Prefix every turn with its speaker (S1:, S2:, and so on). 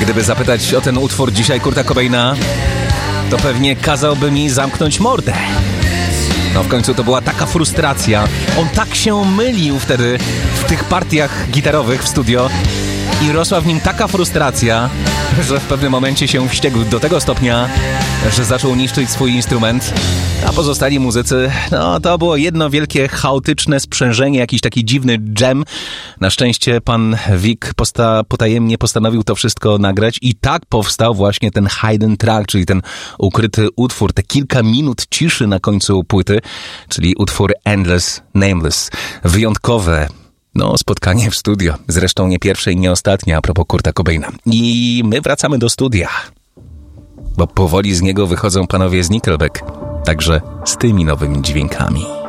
S1: Gdyby zapytać o ten utwór dzisiaj Kurta Cobaina, to pewnie kazałby mi zamknąć mordę. No w końcu to była taka frustracja. On tak się mylił wtedy w tych partiach gitarowych w studio i rosła w nim taka frustracja, że w pewnym momencie się wściekł do tego stopnia, że zaczął niszczyć swój instrument, a pozostali muzycy, no to było jedno wielkie chaotyczne sprzężenie, jakiś taki dziwny dżem. Na szczęście pan Vic potajemnie postanowił to wszystko nagrać i tak powstał właśnie ten hidden track, czyli ten ukryty utwór, te kilka minut ciszy na końcu płyty, czyli utwór Endless Nameless. Wyjątkowe spotkanie w studio. Zresztą nie pierwsze i nie ostatnie a propos Kurta Cobaina. I my wracamy do studia, bo powoli z niego wychodzą panowie z Nickelback, także z tymi nowymi dźwiękami.